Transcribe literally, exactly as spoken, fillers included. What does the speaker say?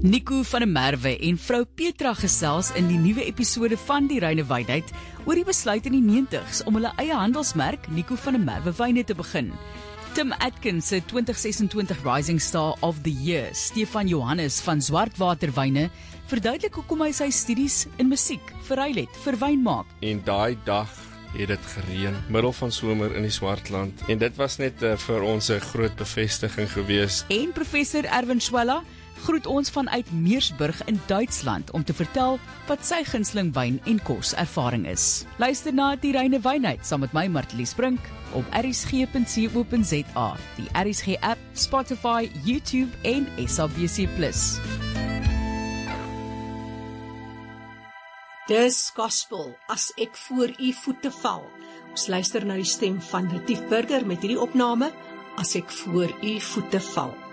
Nico van der Merwe en vrou Petra gesels in die nuwe episode van die Reine Wynheid oor die besluit in die negentigs om hulle eie handelsmerk Nico van der Merwe Wyne te begin. Tim Atkins se twintig sesentwintig Rising Star of the Year, Stefan Johannes van Swartwater Wyne, verduidelik hoekom hy sy studies in musiek verruil het vir wyn maak. En daai dag het dit gereën, middel van somer in die Swartland. En dit was net uh, vir ons 'n groot bevestiging gewees. En professor Erwin Schwella groet ons vanuit Meersburg in Duitsland om te vertel wat sy gunsteling wyn en kos ervaring is. Luister na die Reine Wynheid saam met my Martelies Brink op r s g punt co punt z a, die R S G app, Spotify, YouTube en S A B C plus. Dis gospel as ek voor u voete val. Ons luister na die stem van Retief Burger met hierdie opname, as ek voor u voete val.